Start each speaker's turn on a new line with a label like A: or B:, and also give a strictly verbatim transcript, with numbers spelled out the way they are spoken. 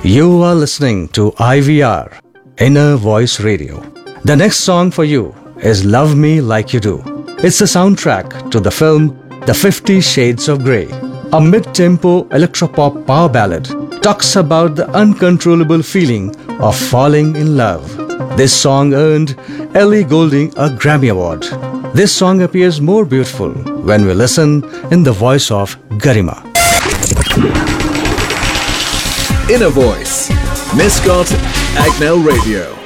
A: You are listening to I V R, Inner Voice Radio. The next song for you is Love Me Like You Do. It's the soundtrack to the film The Fifty Shades of Grey. A mid-tempo electropop power ballad talks about the uncontrollable feeling of falling in love. This song earned Ellie Goulding a Grammy Award. This song appears more beautiful when we listen in the voice of Garima.
B: Inner Voice, Miscot, Agnel Radio.